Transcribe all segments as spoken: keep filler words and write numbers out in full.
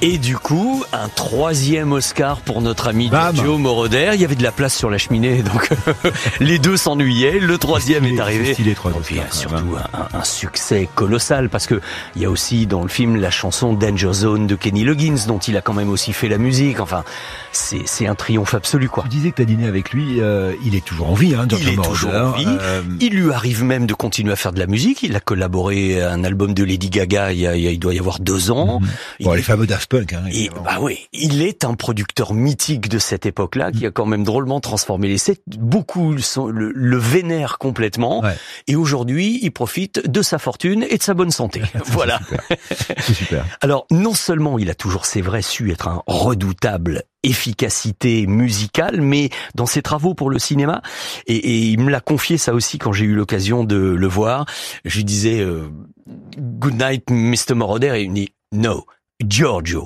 Et du coup, un troisième Oscar pour notre ami Bam. Joe Moroder. Il y avait de la place sur la cheminée, donc les deux s'ennuyaient. Le troisième C'est stylé, est arrivé. c'est stylé, trois Et puis, Oscars, surtout quand même, un, un succès colossal, parce que il y a aussi dans le film la chanson Danger Zone de Kenny Loggins, dont il a quand même aussi fait la musique. Enfin, c'est, c'est un triomphe absolu, quoi. Tu disais que tu as dîné avec lui, euh, il est toujours en vie, hein, Il est Moroder. toujours en vie. Euh, Il lui arrive même de continuer à faire de la musique. Il a collaboré à un album de Lady Gaga il, y a, il, y a, il doit y avoir deux ans. mm-hmm. Il, Bon, les fameux Daft Punk, hein. et, bah oui, il est un producteur mythique de cette époque-là, qui a quand même drôlement transformé les sets. Beaucoup sont, le, le vénèrent complètement. Ouais. Et aujourd'hui, il profite de sa fortune et de sa bonne santé. Voilà. C'est super. C'est super. Alors, non seulement il a toujours, c'est vrai, su être un redoutable efficacité musicale, mais dans ses travaux pour le cinéma, et, et il me l'a confié ça aussi quand j'ai eu l'occasion de le voir, je lui disais euh, « Good night, mister Moroder », et il me dit « No, Giorgio »,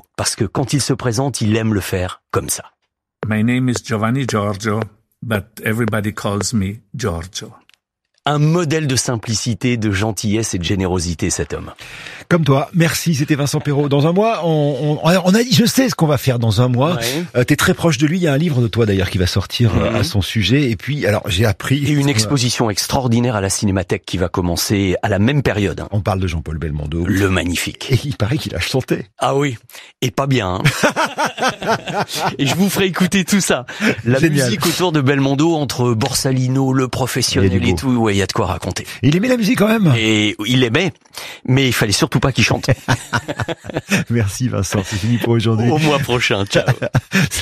parce que quand il se présente, il aime le faire comme ça. My name is Giovanni Giorgio, but everybody calls me Giorgio. Un modèle de simplicité, de gentillesse et de générosité, cet homme. Comme toi, merci, c'était Vincent Perrault. Dans un mois, on, on, on a dit, je sais ce qu'on va faire dans un mois. Ouais. Euh, t'es très proche de lui, il y a un livre de toi d'ailleurs qui va sortir Mm-hmm. à son sujet. Et puis, alors j'ai appris... Et une exposition extraordinaire à la Cinémathèque qui va commencer à la même période. On parle de Jean-Paul Belmondo. Le magnifique. Et il paraît qu'il a chanté. Ah oui, et pas bien. Hein. Et je vous ferai écouter tout ça. La Génial. musique autour de Belmondo, entre Borsalino, le professionnel Il y a du et beau. tout, ouais, il y a de quoi raconter. Il aimait la musique quand même. Et il aimait, mais il fallait surtout pas qu'il chante. Merci Vincent, c'est fini pour aujourd'hui. Au mois prochain, ciao.